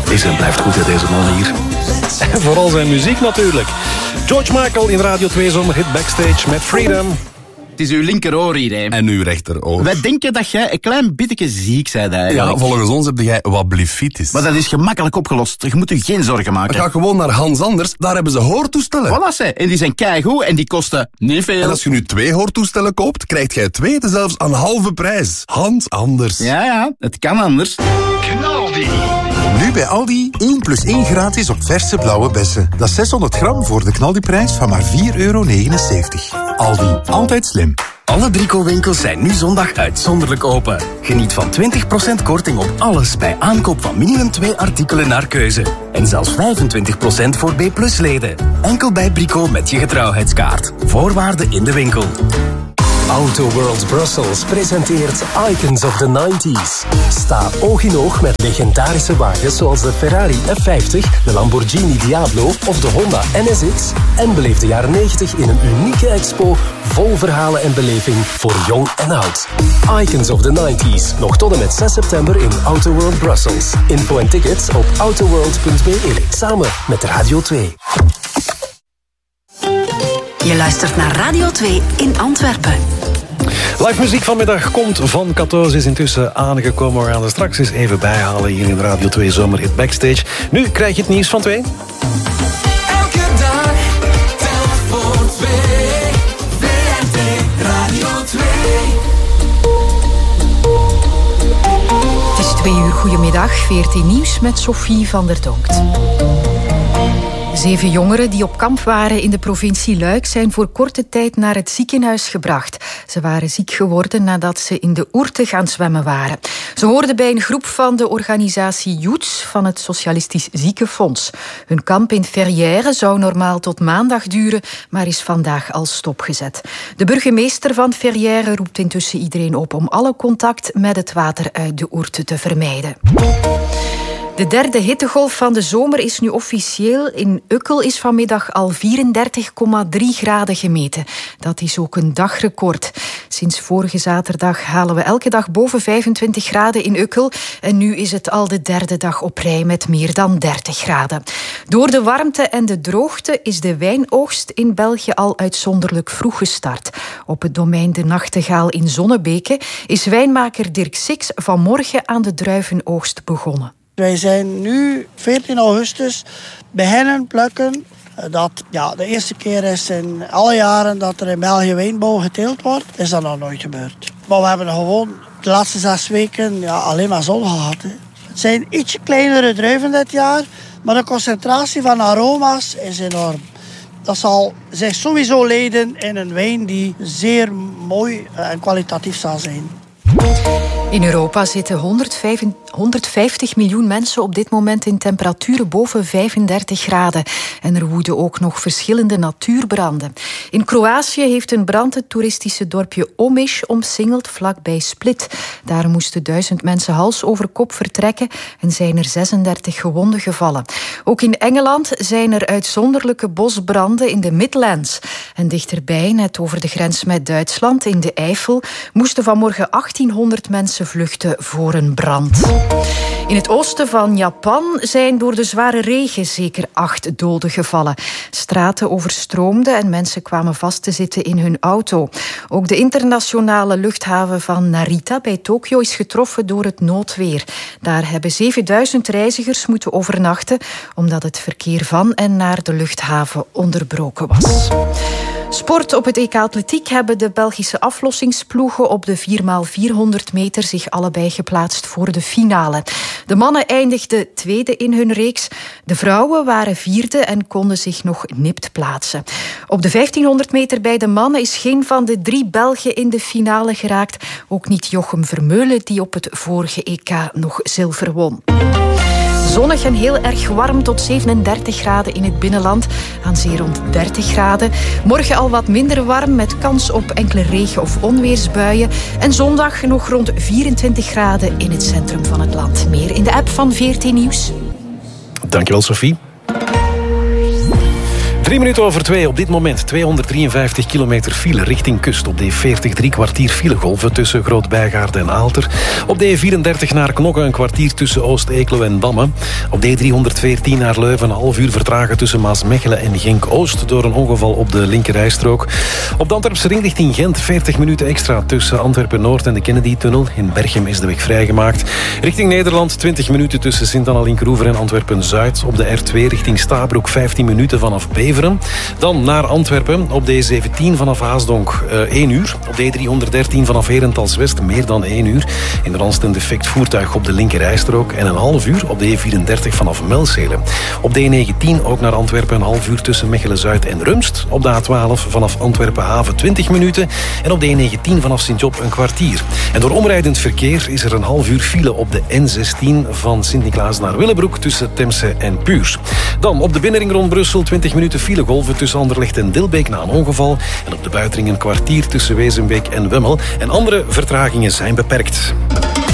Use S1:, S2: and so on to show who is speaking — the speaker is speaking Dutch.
S1: Is en blijft goed, hè, deze man hier. En vooral zijn muziek natuurlijk. George Michael in Radio 2 zomerhit Backstage met Freedom.
S2: Het is uw linkeroor hier, hè.
S3: En uw rechteroor.
S2: Wij denken dat jij een klein beetje ziek bent eigenlijk.
S3: Ja, volgens ons heb jij wat blefitis.
S2: Maar dat is gemakkelijk opgelost. Je moet je geen zorgen maken.
S3: Ga gewoon naar Hans Anders, daar hebben ze hoortoestellen.
S2: Voilà, ze. En die zijn keigoed en die kosten niet veel.
S3: En als je nu 2 hoortoestellen koopt, krijgt jij 2 zelfs aan halve prijs. Hans Anders.
S2: Ja, het kan anders.
S4: Knaldi.
S5: Nu bij Aldi 1 + 1 gratis op verse blauwe bessen. Dat is 600 gram voor de knaldiprijs van maar €4,79. Aldi, altijd slim.
S6: Alle Brico-winkels zijn nu zondag uitzonderlijk open. Geniet van 20% korting op alles bij aankoop van minimum 2 artikelen naar keuze. En zelfs 25% voor B+-leden. Enkel bij Brico met je getrouwheidskaart. Voorwaarden in de winkel.
S7: Auto World Brussels presenteert Icons of the 90s. Sta oog in oog met legendarische wagens zoals de Ferrari F50, de Lamborghini Diablo of de Honda NSX en beleef de jaren 90 in een unieke expo vol verhalen en beleving voor jong en oud. Icons of the 90s, nog tot en met 6 september in Auto World Brussels. Info en tickets op autoworld.be, samen met Radio 2.
S8: Je luistert naar Radio 2 in Antwerpen.
S1: Live muziek vanmiddag komt van 14, is intussen aangekomen. We gaan er straks eens even bijhalen hier in de Radio 2 Zomerhit Backstage. Nu krijg je het nieuws van 2.
S9: Elke dag telt voor 2. VRT Radio 2.
S10: Het is 2 uur, goedemiddag. VRT Nieuws met Sophie van der Donkt. 7 jongeren die op kamp waren in de provincie Luik zijn voor korte tijd naar het ziekenhuis gebracht. Ze waren ziek geworden nadat ze in de Ourthe gaan zwemmen waren. Ze hoorden bij een groep van de organisatie Youths van het Socialistisch Ziekenfonds. Hun kamp in Ferrières zou normaal tot maandag duren, maar is vandaag al stopgezet. De burgemeester van Ferrières roept intussen iedereen op om alle contact met het water uit de Ourthe te vermijden. De derde hittegolf van de zomer is nu officieel. In Ukkel is vanmiddag al 34,3 graden gemeten. Dat is ook een dagrecord. Sinds vorige zaterdag halen we elke dag boven 25 graden in Ukkel. En nu is het al de derde dag op rij met meer dan 30 graden. Door de warmte en de droogte is de wijnoogst in België al uitzonderlijk vroeg gestart. Op het domein De Nachtegaal in Zonnebeke is wijnmaker Dirk Six vanmorgen aan de druivenoogst begonnen.
S11: Wij zijn nu 14 augustus beginnen plukken. Dat de eerste keer is in alle jaren dat er in België wijnbouw geteeld wordt, is dat nog nooit gebeurd. Maar we hebben gewoon de laatste 6 weken alleen maar zon gehad. Hè. Het zijn ietsje kleinere druiven dit jaar, maar de concentratie van aroma's is enorm. Dat zal zich sowieso leiden in een wijn die zeer mooi en kwalitatief zal zijn.
S10: In Europa zitten 150 miljoen mensen op dit moment in temperaturen boven 35 graden. En er woeden ook nog verschillende natuurbranden. In Kroatië heeft een brand het toeristische dorpje Omiš omsingeld vlakbij Split. Daar moesten 1000 mensen hals over kop vertrekken en zijn er 36 gewonden gevallen. Ook in Engeland zijn er uitzonderlijke bosbranden in de Midlands. En dichterbij, net over de grens met Duitsland, in de Eifel, moesten vanmorgen 1800 mensen vluchten voor een brand. In het oosten van Japan zijn door de zware regen zeker 8 doden gevallen. Straten overstroomden en mensen kwamen vast te zitten in hun auto. Ook de internationale luchthaven van Narita bij Tokio is getroffen door het noodweer. Daar hebben 7000 reizigers moeten overnachten, omdat het verkeer van en naar de luchthaven onderbroken was. Sport. Op het EK Atletiek hebben de Belgische aflossingsploegen op de 4x400 meter zich allebei geplaatst voor de finale. De mannen eindigden tweede in hun reeks. De vrouwen waren vierde en konden zich nog nipt plaatsen. Op de 1500 meter bij de mannen is geen van de 3 Belgen in de finale geraakt. Ook niet Jochem Vermeulen, die op het vorige EK nog zilver won. Zonnig en heel erg warm tot 37 graden in het binnenland. Aan zee rond 30 graden. Morgen al wat minder warm met kans op enkele regen- of onweersbuien. En zondag nog rond 24 graden in het centrum van het land. Meer in de app van VRT Nieuws.
S1: Dankjewel, Sophie. 3 minuten over 2 op dit moment. 253 kilometer file richting kust. Op de 40 3 kwartier filegolven tussen Groot-Bijgaarde en Aalter. Op de 34 naar Knokke een kwartier tussen Oost-Eeklo en Damme. Op de 314 naar Leuven een half uur vertragen tussen Maasmechelen en Genk-Oost door een ongeval op de linkerrijstrook. Op de Antwerpse ring richting Gent 40 minuten extra tussen Antwerpen-Noord en de Kennedy-tunnel. In Berchem is de weg vrijgemaakt. Richting Nederland 20 minuten tussen Sint-Anna-Linkroever en Antwerpen-Zuid. Op de R2 richting Stabroek 15 minuten vanaf Beveren. Dan naar Antwerpen op de 17 vanaf Haasdonk 1 uur. Op de 313 vanaf Herentals-West meer dan 1 uur. In Randst een defect voertuig op de linkerrijstrook. En een half uur op de E34 vanaf Melzelen. Op de E19 ook naar Antwerpen een half uur tussen Mechelen-Zuid en Rumst. Op de A12 vanaf Antwerpen-Haven 20 minuten. En op de E19 vanaf Sint-Job een kwartier. En door omrijdend verkeer is er een half uur file op de N16 van Sint-Niklaas naar Willebroek tussen Temse en Puurs. Dan op de binnenring rond Brussel 20 minuten filegolven tussen Anderlecht en Dilbeek na een ongeval. En op de buitenring een kwartier tussen Wezenbeek en Wemmel. En andere vertragingen zijn beperkt.